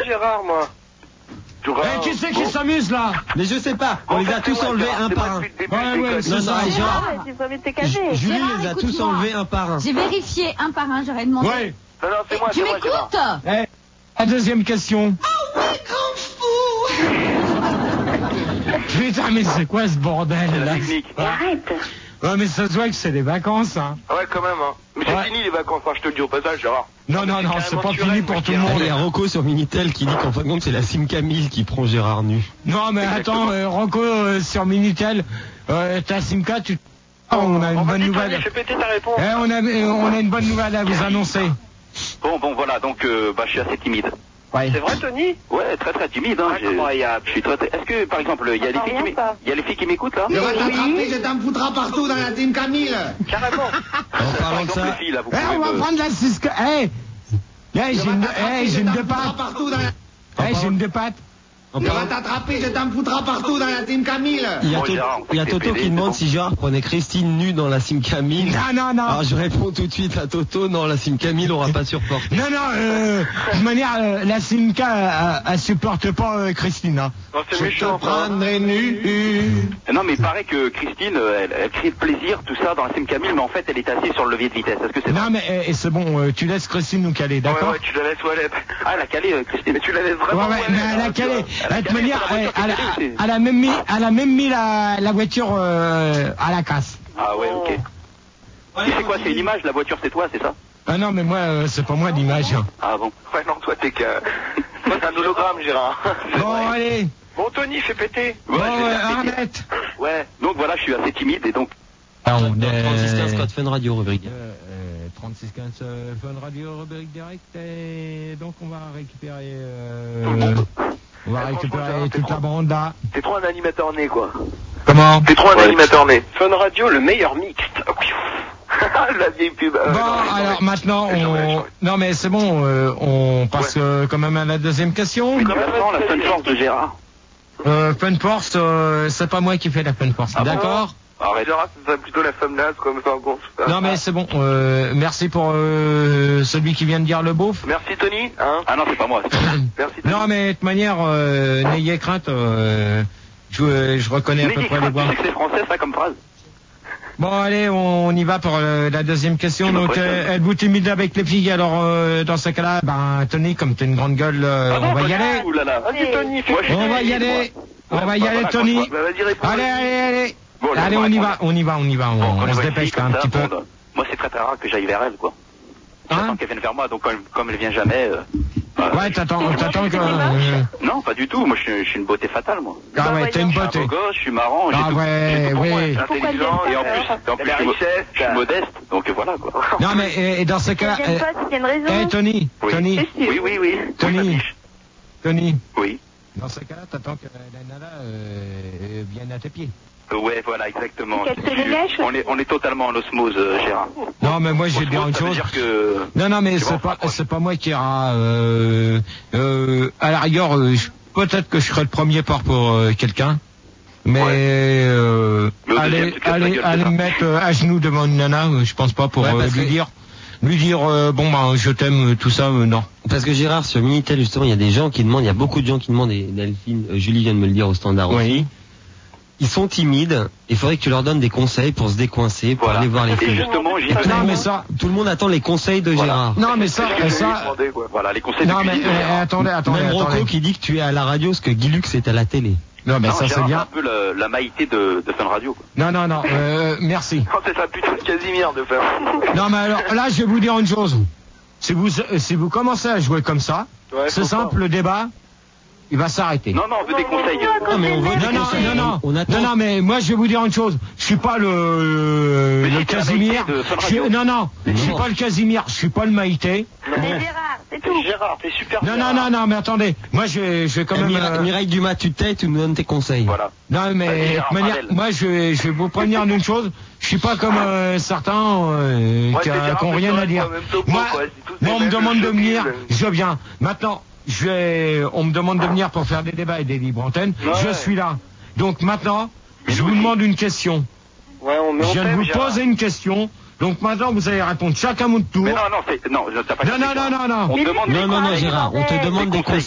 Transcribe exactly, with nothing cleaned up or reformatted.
Gérard, moi. Eh, qui c'est qui s'amuse là? Mais je sais pas, on les a tous enlevés un par un. Ouais, ouais, c'est ça. Julie les a tous enlevés un par un. J'ai vérifié un par un, j'aurais demandé. Ouais. Non, non, c'est moi, Tu c'est moi, m'écoutes? Gérard. Eh, la deuxième question. Oh oui, grand fou! Putain, mais c'est quoi ce bordel C'est la là? technique. Arrête. Ouais, mais ça se voit que c'est des vacances, hein. Ouais, quand même, hein. Mais c'est Ouais. fini les vacances, enfin, je te le dis au passage, Gérard. Non, non, non, c'est pas fini pour tout le Ah, monde. il y a Rocco sur Minitel qui dit qu'en fin de compte c'est la Sim Camille qui prend Gérard nu. Non, mais attends, euh, Rocco, euh, sur Minitel, euh, ta Simca, tu... Oh, on a une On va bonne dire, nouvelle. Tony, fais péter ta réponse. Eh, on a, euh, on a une bonne nouvelle à vous annoncer. Bon, bon, voilà, donc euh, bah, je suis assez timide. Ouais. C'est vrai, Tony? Ouais, très très timide. Hein, j'ai- Incroyable. Je suis très, très... Est-ce que, par exemple, il y a des filles qui m'é- il y a les filles qui m'écoutent là? Je vais t'attraper, je t'en foutras partout dans la team Camille. Carrément. En Par parlant de exemple, ça, les filles là, vous Eh, pouvez on va me- prendre la Cisco. Eh, eh, j'ai une, eh, j'ai une deux pattes. Partout dans la... Eh, j'ai une deux pattes. en Je vais parlant- t'attraper, je t'en foutras partout dans la team Camille. il y a, Bon, To- Gérard, on il y a fait Toto péter, qui c'est demande bon. si Gérard prenait Christine nue dans la Sim Camille. Non, non, non. Alors je réponds tout de suite à Toto, non, la Sim Camille aura pas supporté. Non, non, euh, de toute manière, euh, la Simca, elle, elle supporte pas euh, Christine, hein. Non, c'est méchant, ça. Prendrai nu. Non, mais il paraît que Christine, euh, elle, elle crie de plaisir, tout ça, dans la Sim Camille, mais en fait, elle est assise sur le levier de vitesse. Est-ce que c'est vrai? Non, mais eh, eh, c'est bon, euh, tu laisses Christine nous caler, Ouais, d'accord? ouais, tu la laisses, ouais, elle- Ah, elle a calé, euh, Christine. Mais tu la laisses Ouais, vraiment. ouais, mais elle a hein, tu calé. vois. Elle a De toute calé, manière, c'est la eh, voiture qui elle, est calée aussi. a- elle a même mis, elle a même mis la, la voiture euh, à la casse. Ah ouais, ok. Et c'est quoi, c'est une image, la voiture, c'est toi, c'est ça? Ah non, mais moi, euh, c'est pas moi l'image. hein. Ah bon. Ouais, non, toi, t'es qu'un. Toi, t'es un hologramme, Gérard. C'est Bon, vrai. allez. Bon, Tony, fais péter. Bon, Ouais, je vais ouais, faire péter. arrête. Ouais, donc voilà, je suis assez timide et donc... Ah, on trente-six quinze code Fun Radio, rubrique. Euh, euh, trente-six quinze euh, Fun Radio, rubrique direct, et donc on va récupérer, euh, Tout le monde. on va Ouais, récupérer franchement, toute t'es la bande là. T'es trop un animateur né, quoi. Comment? T'es trop un Ouais. animateur né. Fun Radio, le meilleur mixte. La vieille pub. Euh, Bon, non, mais non, alors mais- maintenant, mais non, mais on... non, non mais c'est bon, euh, on passe euh, quand même à la deuxième question. Mais comment ça, la Fun Force de Gérard? Euh, Fun Force, euh, c'est pas moi qui fais la Fun Force, Ah bon? d'accord? Arrête. Gérard, c'est plutôt la femme naze, comme ça, en gros. Non mais c'est bon, euh, merci pour euh, celui qui vient de dire le beauf. Merci, Tony. Hein Ah non, c'est pas moi. c'est pas moi. Merci, Tony. Non mais de toute manière, euh, n'ayez crainte, euh, je, je reconnais à peu N'ayez près les crainte, voix. tu sais que c'est français, ça, comme phrase? Bon allez, on y va pour euh, la deuxième question. Tu Donc m'impressionnes. euh, êtes-vous timide avec les filles? Alors euh, dans ce cas-là, ben Tony, comme t'as une grande gueule, euh, Ah non, on va pas y du aller. tout, là, là. Vas-y, Tony, fais Moi, je suis On va y timide, aller. moi. On va y Ouais, aller, voilà, Tony. franchement. Bah, vas-y, réponds. Allez, allez, allez. Bon, Allez, laisse-moi on y va, répondre. on y va, on y va. On, Bon, quand on je se vois une dépêche fille là, un comme petit ça, peu. bon, moi, c'est très très rare que j'aille vers elle, quoi. Hein? J'attends qu'elle vienne vers moi, donc comme, comme elle vient jamais... euh, voilà. Ouais, t'attends, t'attends que. euh, Non, pas du tout. Moi, je suis, je suis une beauté fatale, moi. Ah ouais, t'es une Je suis un beauté. beau gosse, je suis marrant, j'ai Ah tout, ouais, j'ai tout pour moi. oui. Je suis Pourquoi intelligent elle et en vient plus, pas et en plus La je, suis mo- richesse, je suis ça. modeste, donc voilà, quoi. Non mais et, et dans ce cas, J'aime eh, pas s'il y a une raison. eh, Tony, Oui. Tony, C'est sûr. Oui, oui, oui. Tony. Oui, ma biche. Tony. Oui. Dans ce cas-là, t'attends que la nana euh, vienne à tes pieds. Ouais, voilà, exactement. Qu'elle te Je suis- les lèche. on est, on est totalement en osmose, euh, Gérard. Non mais moi je vais te dire Osmose, une ça veut chose. dire que... Non non mais Tu c'est vois, pas enfin, c'est pas moi qui ira. Euh, euh, à la rigueur, euh, je- peut-être que je serai le premier part pour euh, quelqu'un. Mais Ouais. euh, Mais au deuxième, allez, tu te casses la allez, gueule, allez c'est me ça. mettre euh, à genoux devant une nana, euh, je pense pas pour Ouais, euh, parce lui que- dire, lui dire euh, bon ben je t'aime, euh, tout ça, euh, non. Parce que Gérard, sur Minitel, justement, il y a des gens qui demandent, il y a beaucoup de gens qui demandent, et Delphine, euh, Julie vient de me le dire au standard aussi. Oui. Ils sont timides, il faudrait que tu leur donnes des conseils pour se décoincer, pour Voilà. aller voir les Et filles. justement, j'y Non venais. mais ça, Tout le monde attend les conseils de Voilà. Gérard. non mais ça, C'est ce que je lui ai ça. demandé, quoi. Voilà, les conseils Non de mais cuisine de euh, Gérard. attendez, attendez, Même attendez. Rocco qui dit que tu es à la radio, ce que Guy Lux est à la télé. Non mais Non, ça c'est Gérard, bien. un peu la, la maïté de, de Fun Radio, quoi. Non non non, euh, merci. Oh, c'est ça, putain de Casimir de faire. Non mais alors là je vais vous dire une chose. Si vous si vous commencez à jouer comme ça, Ouais, c'est faut simple, pas. le débat, il va s'arrêter. Non, non, on veut des conseils. Non, mais on veut Non, des non, conseils. non, non, On attend. non, non, mais moi je vais vous dire une chose. Je suis pas le, Mais le si, t'es la Casimir. Maïté de Fun Je suis- Radio. non, non, je suis Non. pas le Casimir. Je suis pas le Maïté. C'est Gérard, c'est tout. Gérard, t'es super Non, non, Gérard. non, non, mais attendez. Moi je vais, je vais quand Eh, même. Mira- euh, Mireille Dumas, tu t'aides, tu nous donnes tes conseils. Voilà. Non, Vas-y, mais Gérard, de manière, Pavel. moi je vais, je vais vous prévenir d'une chose. Je suis pas comme euh, certains euh, Ouais, qui t'es Gérard, qui ont mais rien toi, à dire. toi, même topo, Moi, quoi, c'est tous moi, les on me mêmes demande de chemises, venir, euh. je viens. Maintenant, je vais, on me demande de venir pour faire des débats et des libres antennes. Ouais. Je suis là. Donc maintenant, Mais je nous vous aussi. demande une question. Ouais, on met Je viens de vous Gérard. poser une question. Donc maintenant, vous allez répondre chacun à mon tour. Mais non, non, c'est, non, t'as pas Non, compris, non, Gérard. non, non, non. On te demande des Non, non, non, Arrête, Gérard, on te bordel. demande des Des conseils.